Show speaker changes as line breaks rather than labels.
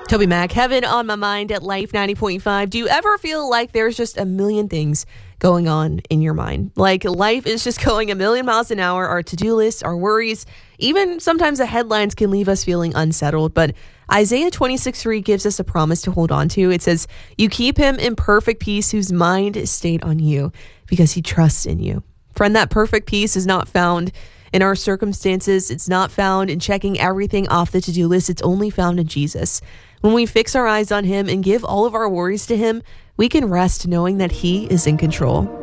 Toby Mac, Heaven on My Mind at Life 90.5. Do you ever feel like there's just a million things going on in your mind? Like life is just going a million miles an hour, our to-do lists, our worries, even sometimes the headlines can leave us feeling unsettled. But Isaiah 26:3 gives us a promise to hold on to. It says, "You keep him in perfect peace whose mind is stayed on you because he trusts in you." Friend, that perfect peace is not found in our circumstances. It's not found in checking everything off the to-do list. It's only found in Jesus. When we fix our eyes on him and give all of our worries to him, we can rest knowing that he is in control.